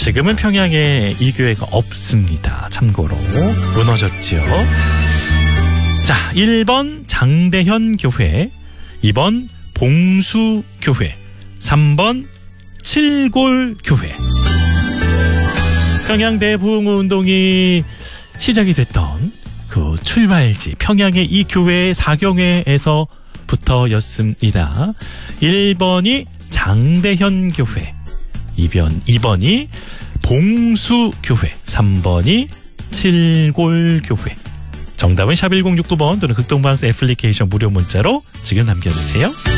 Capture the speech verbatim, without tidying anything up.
지금은 평양에 이 교회가 없습니다. 참고로 무너졌죠. 자, 일 번 장대현 교회, 이 번 봉수교회, 삼 번 칠골교회. 평양 대부흥운동이 시작이 됐던 그 출발지 평양의 이 교회의 사경회에서부터였습니다. 일 번이 장대현 교회, 이 번, 이 번이 봉수교회, 삼 번이 칠골교회. 정답은 샵 일공육구 번 또는 극동방송 애플리케이션 무료 문자로 지금 남겨주세요.